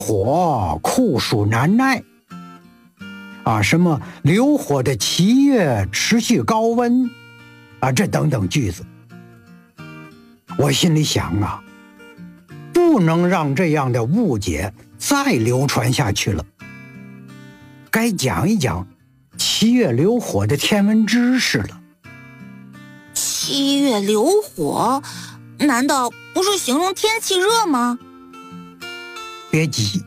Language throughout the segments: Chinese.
火酷暑难耐什么流火的7月持续高温这等等句子。我心里想不能让这样的误解再流传下去了，该讲一讲7月流火的天文知识了。 7月流火，难道不是形容天气热吗？ 别急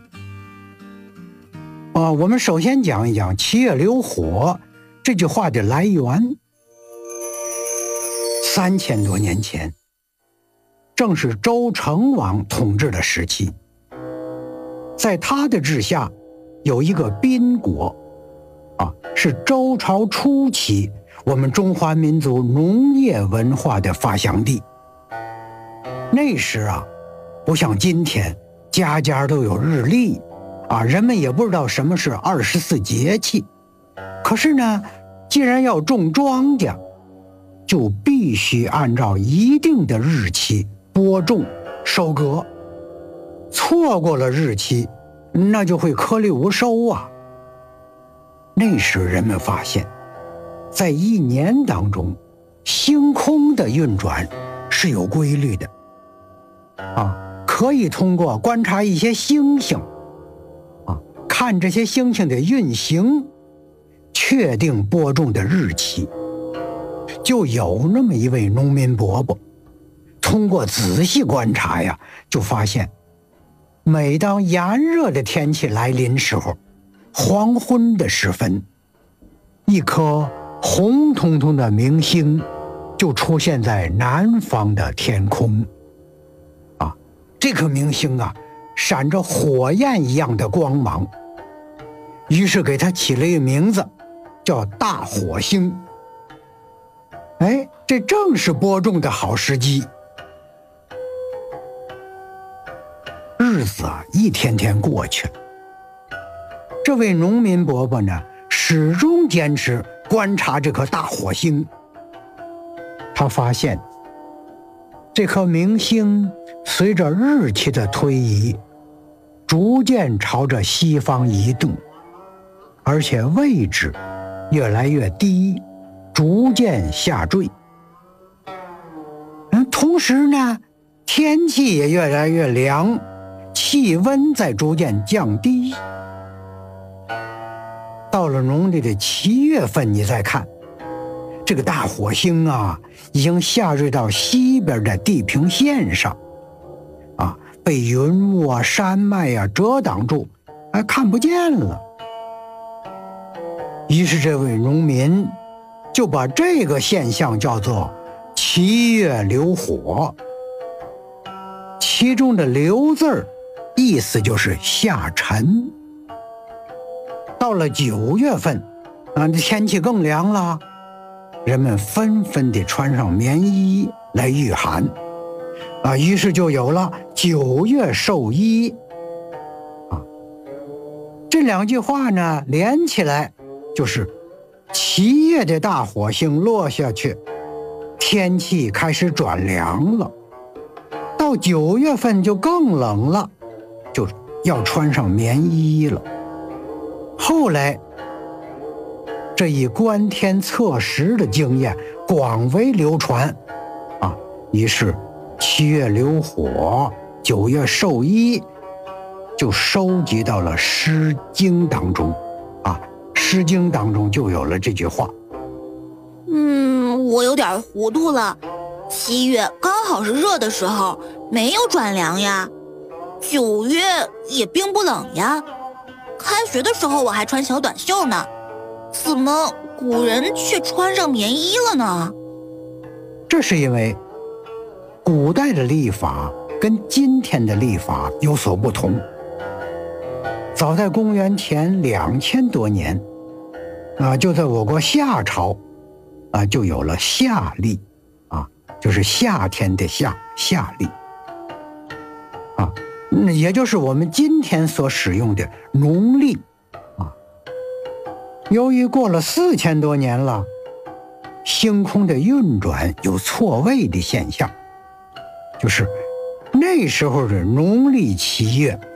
我们首先讲一讲7月流火这句话的来源。3000多年前，正是周成王统治的时期，在他的治下有一个宾国是周朝初期我们中华民族农业文化的发祥地。那时不像今天家家都有日历人们也不知道什么是24节气。可是呢，既然要种庄稼，就必须按照一定的日期播种收割，错过了日期那就会颗粒无收那时人们发现，在一年当中星空的运转是有规律的可以通过观察一些星星看这些星星的运行，确定播种的日期。就有那么一位农民伯伯，通过仔细观察就发现，每当炎热的天气来临时候，黄昏的时分，一颗红彤彤的明星就出现在南方的天空这颗明星闪着火焰一样的光芒，于是给它起了一个名字，叫大火星。这正是播种的好时机。日子一天天过去了，这位农民伯伯呢，始终坚持观察这颗大火星。他发现这颗明星随着日期的推移，逐渐朝着西方移动，而且位置越来越低，逐渐下坠。同时呢，天气也越来越凉，气温在逐渐降低。到了农历的7月份，你再看，这个大火星已经下坠到西边的地平线上被云雾山脉遮挡住看不见了。于是这位农民就把这个现象叫做7月流火，其中的流字意思就是下沉。到了9月份天气更凉了，人们纷纷地穿上棉衣来御寒于是就有了9月寿衣这两句话呢连起来就是7月的大火星落下去，天气开始转凉了，到9月份就更冷了，就要穿上棉衣了。后来这一观天测时的经验广为流传于是7月流火9月寿衣就收集到了《诗经》当中《诗经》当中就有了这句话。 我有点糊涂了，7月刚好是热的时候，没有转凉呀，9月也并不冷呀，开学的时候我还穿小短袖呢，怎么古人却穿上棉衣了呢？ 这是因为古代的历法跟今天的历法有所不同。早在公元前2000多年就在我国夏朝就有了夏历就是夏天的夏历也就是我们今天所使用的农历由于过了4000多年了，星空的运转有错位的现象，就是那时候的农历7月